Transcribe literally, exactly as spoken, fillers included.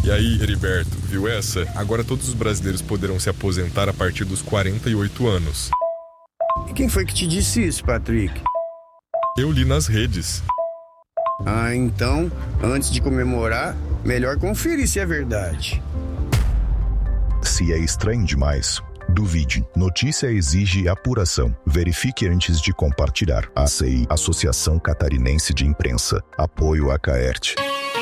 E aí, Heriberto, viu essa? Agora todos os brasileiros poderão se aposentar a partir dos quarenta e oito anos. E quem foi que te disse isso, Patrick? Eu li nas redes. Ah, então, antes de comemorar, melhor conferir se é verdade. Se é estranho demais, duvide. Notícia exige apuração. Verifique antes de compartilhar. A C I, Associação Catarinense de Imprensa. Apoio a Caerte.